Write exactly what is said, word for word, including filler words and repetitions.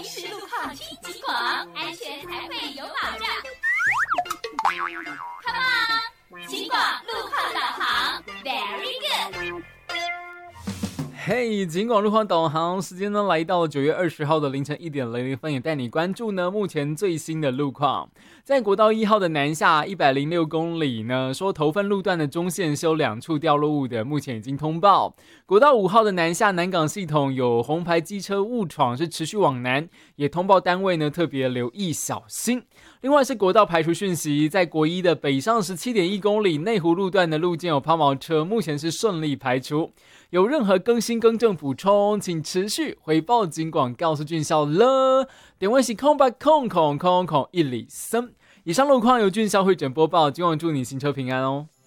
实路况听警广，安全才会有保障。Come on， 警广路况导航 ，Very good。 嘿，警广路况导航时间呢，来到九月二十号的凌晨一点零零分，也带你关注呢目前最新的路况。在国道一号的南下一百零六公里呢，说头份路段的中线修两处掉落物的，目前已经通报。国道五号的南下南港系统有红牌机车误闯，是持续往南，也通报单位呢特别留意小心。另外是国道排除讯息，在国一的北上 十七点一公里内湖路段的路径有抛锚车，目前是顺利排除。有任何更新更正补充，请持续回报警广告诉俊孝了。点位是空八空空空空一里森。以上路况由俊孝会诊播报，今晚祝你行车平安哦。